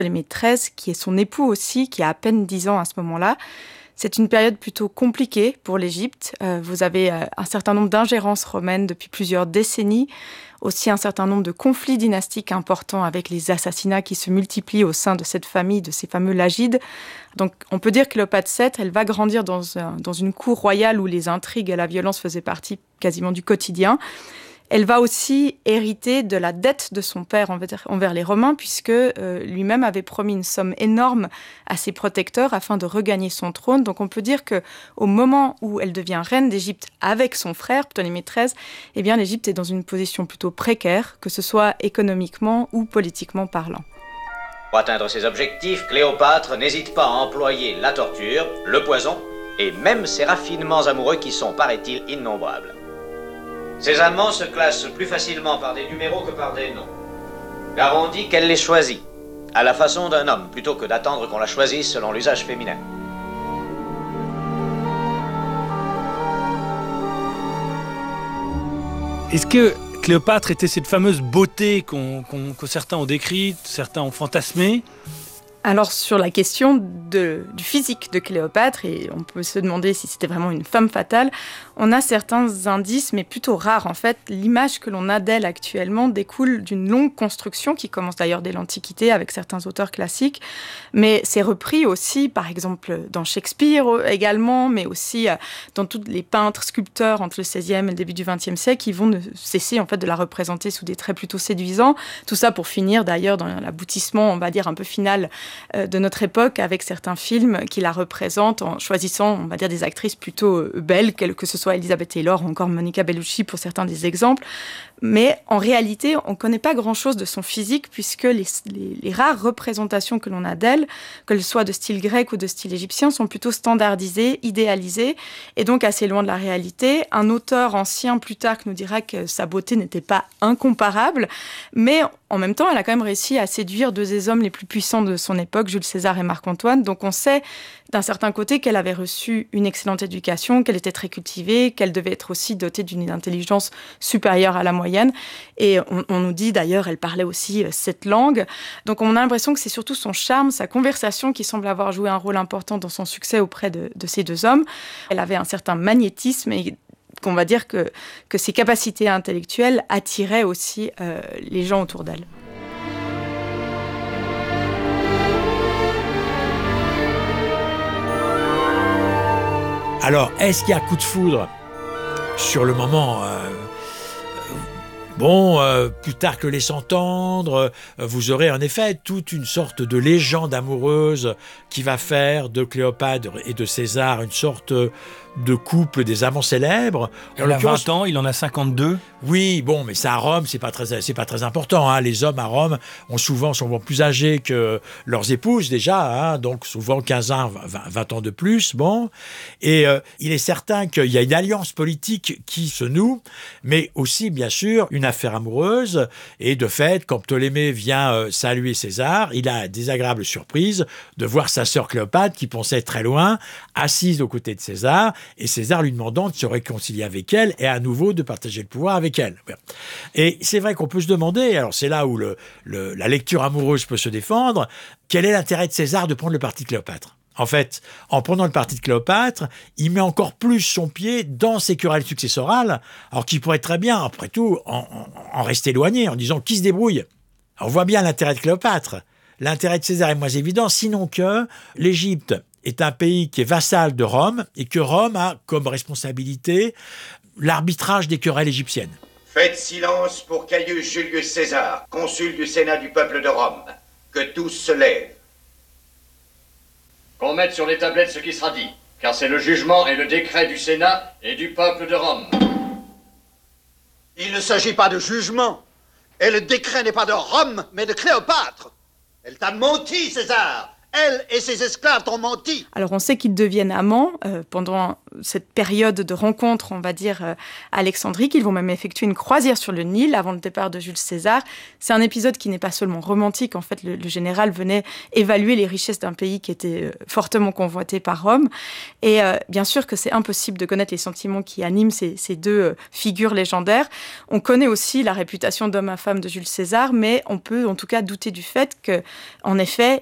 Ptolémée XIII, qui est son époux aussi, qui a à peine 10 ans à ce moment-là. C'est une période plutôt compliquée pour l'Égypte. Vous avez un certain nombre d'ingérences romaines depuis plusieurs décennies, aussi un certain nombre de conflits dynastiques importants avec les assassinats qui se multiplient au sein de cette famille, de ces fameux Lagides. Donc on peut dire que Cléopâtre VII, elle va grandir dans une cour royale où les intrigues et la violence faisaient partie quasiment du quotidien. Elle va aussi hériter de la dette de son père envers les Romains, puisque lui-même avait promis une somme énorme à ses protecteurs afin de regagner son trône. Donc on peut dire qu'au moment où elle devient reine d'Égypte avec son frère, Ptolémée XIII, eh bien l'Égypte est dans une position plutôt précaire, que ce soit économiquement ou politiquement parlant. Pour atteindre ses objectifs, Cléopâtre n'hésite pas à employer la torture, le poison et même ses raffinements amoureux qui sont, paraît-il, innombrables. Ces amants se classent plus facilement par des numéros que par des noms. Car on dit qu'elle les choisit, à la façon d'un homme, plutôt que d'attendre qu'on la choisisse selon l'usage féminin. Est-ce que Cléopâtre était cette fameuse beauté que certains ont décrite, certains ont fantasmée ? Alors sur la question du physique de Cléopâtre, et on peut se demander si c'était vraiment une femme fatale, on a certains indices, mais plutôt rares en fait. L'image que l'on a d'elle actuellement découle d'une longue construction qui commence d'ailleurs dès l'Antiquité avec certains auteurs classiques, mais c'est repris aussi par exemple dans Shakespeare également, mais aussi dans tous les peintres, sculpteurs entre le XVIe et le début du XXe siècle qui vont ne cesser en fait de la représenter sous des traits plutôt séduisants. Tout ça pour finir d'ailleurs dans l'aboutissement, on va dire un peu final de notre époque avec certains films qui la représentent en choisissant, on va dire, des actrices plutôt belles, que ce soit Elizabeth Taylor ou encore Monica Bellucci pour certains des exemples. Mais en réalité, on ne connaît pas grand-chose de son physique puisque les rares représentations que l'on a d'elle, qu'elles soient de style grec ou de style égyptien, sont plutôt standardisées, idéalisées et donc assez loin de la réalité. Un auteur ancien, Plutarque, nous dira que sa beauté n'était pas incomparable, mais en même temps, elle a quand même réussi à séduire deux des hommes les plus puissants de son époque, Jules César et Marc-Antoine. Donc on sait d'un certain côté qu'elle avait reçu une excellente éducation, qu'elle était très cultivée, qu'elle devait être aussi dotée d'une intelligence supérieure à la moyenne. Et on nous dit d'ailleurs, elle parlait aussi 7 langues. Donc on a l'impression que c'est surtout son charme, sa conversation qui semble avoir joué un rôle important dans son succès auprès de ces deux hommes. Elle avait un certain magnétisme et qu'on va dire que ses capacités intellectuelles attiraient aussi les gens autour d'elle. Alors, est-ce qu'il y a coup de foudre sur le moment plus tard que laisse entendre, vous aurez en effet toute une sorte de légende amoureuse qui va faire de Cléopâtre et de César une sorte de couple des amants célèbres. Elle a 20 ans, il en a 52. Oui, bon, mais ça à Rome, c'est pas très important. Hein. Les hommes à Rome sont plus âgés que leurs épouses déjà, hein, donc souvent 15 ans, 20 ans de plus. Bon, et il est certain qu'il y a une alliance politique qui se noue, mais aussi bien sûr une affaire amoureuse. Et de fait, quand Ptolémée vient saluer César, il a la désagréable surprise de voir sa sœur Cléopâtre qui pensait très loin, assise aux côtés de César. Et César lui demandant de se réconcilier avec elle et à nouveau de partager le pouvoir avec elle. Et c'est vrai qu'on peut se demander, alors c'est là où la lecture amoureuse peut se défendre, quel est l'intérêt de César de prendre le parti de Cléopâtre ? En fait, en prenant le parti de Cléopâtre, il met encore plus son pied dans ses querelles successorales, alors qu'il pourrait très bien, après tout, en rester éloigné, en disant qui se débrouille. Alors, on voit bien l'intérêt de Cléopâtre. L'intérêt de César est moins évident, sinon que l'Égypte est un pays qui est vassal de Rome et que Rome a comme responsabilité l'arbitrage des querelles égyptiennes. Faites silence pour Caius Julius César, consul du Sénat du peuple de Rome. Que tous se lèvent. Qu'on mette sur les tablettes ce qui sera dit, car c'est le jugement et le décret du Sénat et du peuple de Rome. Il ne s'agit pas de jugement, et le décret n'est pas de Rome, mais de Cléopâtre. Elle t'a menti, César. Elle et ses esclaves t'ont menti. Alors on sait qu'ils deviennent amants pendant cette période de rencontre, on va dire, à Alexandrie, qu'ils vont même effectuer une croisière sur le Nil avant le départ de Jules César. C'est un épisode qui n'est pas seulement romantique, en fait le général venait évaluer les richesses d'un pays qui était fortement convoité par Rome. Et bien sûr que c'est impossible de connaître les sentiments qui animent ces deux figures légendaires. On connaît aussi la réputation d'homme à femme de Jules César, mais on peut en tout cas douter du fait que, en effet,